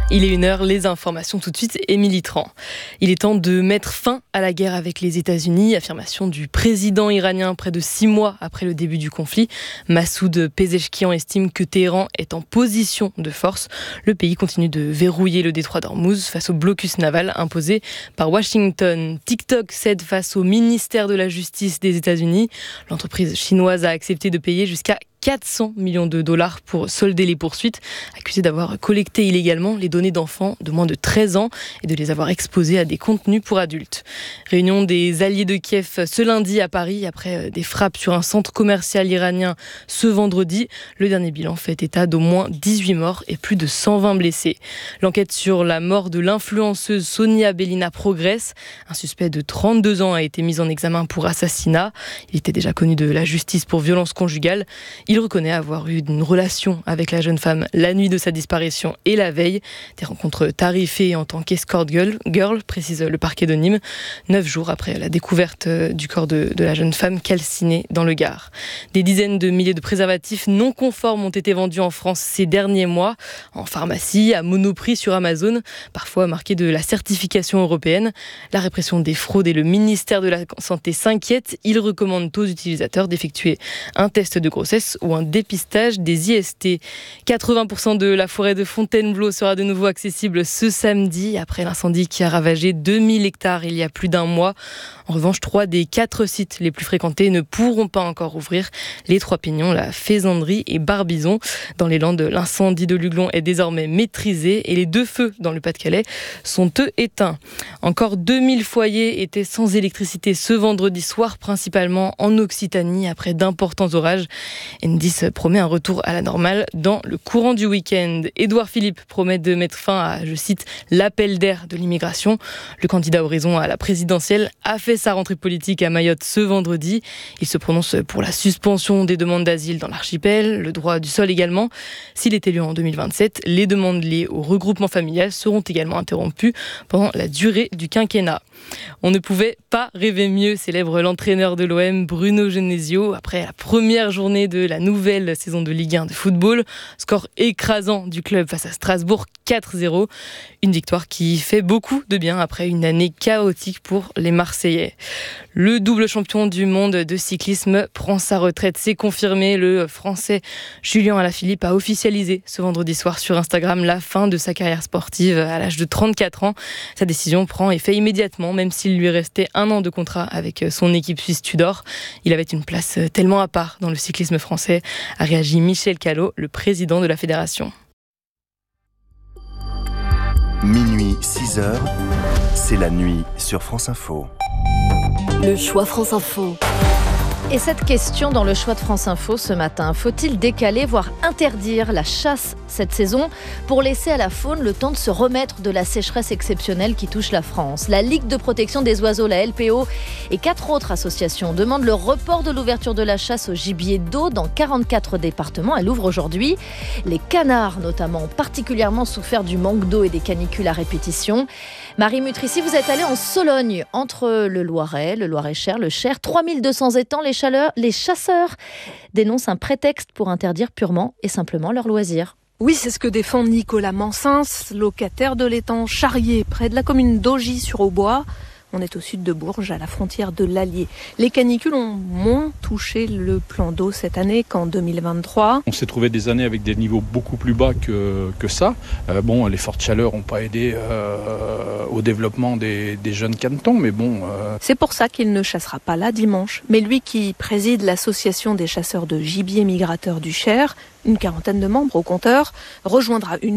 Il est 1h, les informations tout de suite, Émilie Tran. Il est temps de mettre fin à la guerre avec les États-Unis, affirmation du président iranien près de 6 mois après le début du conflit. Massoud Pezeshkian estime que Téhéran est en position de force. Le pays continue de verrouiller le détroit d'Ormuz face au blocus naval imposé par Washington. TikTok cède face au ministère de la Justice des États-Unis. L'entreprise chinoise a accepté de payer jusqu'à 400 millions de dollars pour solder les poursuites, accusée d'avoir collecté illégalement les données d'enfants de moins de 13 ans et de les avoir exposés à des contenus pour adultes. Réunion des alliés de Kiev ce lundi à Paris après des frappes sur un centre commercial iranien ce vendredi. Le dernier bilan fait état d'au moins 18 morts et plus de 120 blessés. L'enquête sur la mort de l'influenceuse Sonia Belina progresse. Un suspect de 32 ans a été mis en examen pour assassinat. Il était déjà connu de la justice pour violence conjugale. Il reconnaît avoir eu une relation avec la jeune femme la nuit de sa disparition et la veille. Des rencontres tarifées en tant qu'escort girl, précise le parquet de Nîmes, 9 jours après la découverte du corps de la jeune femme calcinée dans le Gard. Des dizaines de milliers de préservatifs non conformes ont été vendus en France ces derniers mois, en pharmacie, à Monoprix sur Amazon, parfois marqués de la certification européenne. La répression des fraudes et le ministère de la Santé s'inquiètent. Ils recommandent aux utilisateurs d'effectuer un test de grossesse ou un dépistage des IST. 80% de la forêt de Fontainebleau sera de nouveau accessible ce samedi après l'incendie qui a ravagé 2000 hectares il y a plus d'un mois. En revanche, 3 des 4 sites les plus fréquentés ne pourront pas encore ouvrir. Les 3 Pignons, la Faisanderie et Barbizon. Dans les Landes, l'incendie de Luglon est désormais maîtrisé et les 2 feux dans le Pas-de-Calais sont eux éteints. Encore 2000 foyers étaient sans électricité ce vendredi soir, principalement en Occitanie après d'importants orages. Enedis promet un retour à la normale dans le courant du week-end. Édouard Philippe promet de mettre fin à, je cite, l'appel d'air de l'immigration. Le candidat Horizon à la présidentielle a fait sa rentrée politique à Mayotte ce vendredi. Il se prononce pour la suspension des demandes d'asile dans l'archipel, le droit du sol également. S'il est élu en 2027, les demandes liées au regroupement familial seront également interrompues pendant la durée du quinquennat. On ne pouvait pas rêver mieux, célèbre l'entraîneur de l'OM Bruno Genesio après la première journée de la nouvelle saison de Ligue 1 de football. Score écrasant du club face à Strasbourg, 4-0. Une victoire qui fait beaucoup de bien après une année chaotique pour les Marseillais. Le double champion du monde de cyclisme prend sa retraite. C'est confirmé. Le Français Julien Alaphilippe a officialisé ce vendredi soir sur Instagram la fin de sa carrière sportive à l'âge de 34 ans. Sa décision prend effet immédiatement, même s'il lui restait 1 an de contrat avec son équipe suisse Tudor. Il avait une place tellement à part dans le cyclisme français, a réagi Michel Callot, le président de la fédération. Minuit 6h, c'est la nuit sur France Info. Le choix France Info. Et cette question dans le choix de France Info ce matin, faut-il décaler, voire interdire la chasse cette saison pour laisser à la faune le temps de se remettre de la sécheresse exceptionnelle qui touche la France ? La Ligue de protection des oiseaux, la LPO et 4 autres associations demandent le report de l'ouverture de la chasse au gibier d'eau dans 44 départements. Elle ouvre aujourd'hui. Les canards notamment ont particulièrement souffert du manque d'eau et des canicules à répétition. Marie Mutrici, vous êtes allée en Sologne, entre le Loiret, le Loir-et-Cher, le Cher, 3200 étangs. Les chasseurs dénoncent un prétexte pour interdire purement et simplement leurs loisirs. Oui, c'est ce que défend Nicolas Mansins, locataire de l'étang Charrier, près de la commune d'Augy-sur-Aubois. On est au sud de Bourges, à la frontière de l'Allier. Les canicules ont moins touché le plan d'eau cette année qu'en 2023. On s'est trouvé des années avec des niveaux beaucoup plus bas que ça. Les fortes chaleurs n'ont pas aidé au développement des jeunes canetons, mais bon... C'est pour ça qu'il ne chassera pas là dimanche. Mais lui qui préside l'association des chasseurs de gibier migrateurs du Cher, une 40aine de membres au compteur, rejoindra une